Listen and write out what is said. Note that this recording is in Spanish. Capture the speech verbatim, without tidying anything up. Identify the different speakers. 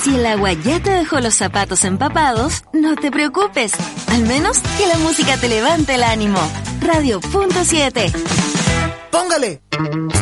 Speaker 1: Si el agua ya te dejó los zapatos empapados, no te preocupes. Al menos que la música te levante el ánimo. Radio Punto siete.
Speaker 2: ¡Póngale!